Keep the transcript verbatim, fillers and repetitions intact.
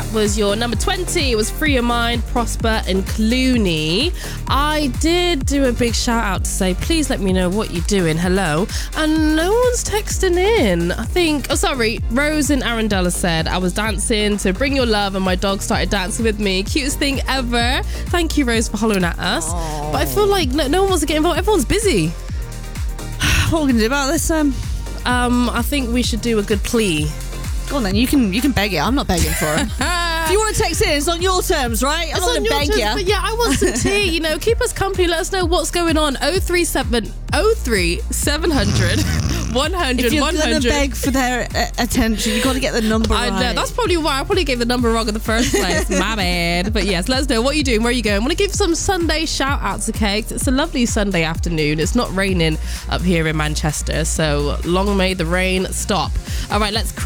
was your number twenty. It was Free Your Mind, Prosper and Clooney. I did do a big shout out to say, please let me know what you're doing. Hello. And no one's texting in. I think, oh, sorry. Rose in Arundel said, I was dancing to Bring Your Love and my dog started dancing with me. Cutest thing ever. Thank you, Rose, for hollering at us. Aww. But I feel like no, no one wants to get involved. Everyone's busy. What are we going to do about this? Um, um, I think we should do a good plea. Go on then, you can you can beg it. I'm not begging for it. If you want to text in, it's on your terms, right? I'm it's not going to beg terms, you. But yeah, I want some tea. You know, keep us company. Let us know what's going on. oh three seven oh three seven hundred one hundred If you're one hundred. going to beg for their uh, attention, you've got to get the number I right. know. That's probably why I probably gave the number wrong in the first place. My bad. But yes, let us know what you're doing, where you're going. I want to give some Sunday shout outs, okay? It's a lovely Sunday afternoon. It's not raining up here in Manchester, so long may the rain stop. All right, let's